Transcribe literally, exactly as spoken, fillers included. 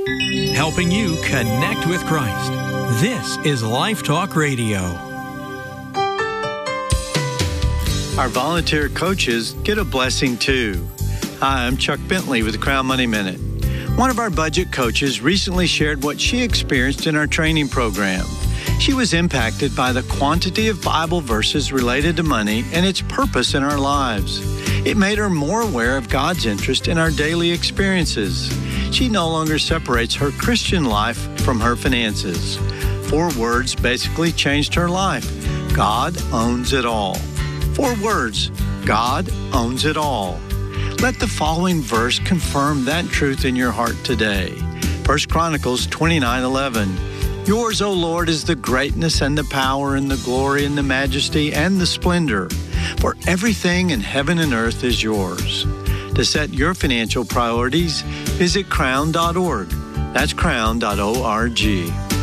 helping you connect with Christ. This is Life Talk Radio. Our volunteer coaches get a blessing too. Hi, I'm Chuck Bentley with the Crown Money Minute. One of our budget coaches recently shared what she experienced in our training program. She was impacted by the quantity of Bible verses related to money and its purpose in our lives. It made her more aware of God's interest in our daily experiences. She no longer separates her Christian life from her finances. Four words basically changed her life. God owns it all. Four words. God owns it all. Let the following verse confirm that truth in your heart today. First Chronicles twenty-nine eleven. Yours, O Lord, is the greatness and the power and the glory and the majesty and the splendor. For everything in heaven and earth is yours. To set your financial priorities, visit crown dot org. That's crown dot org.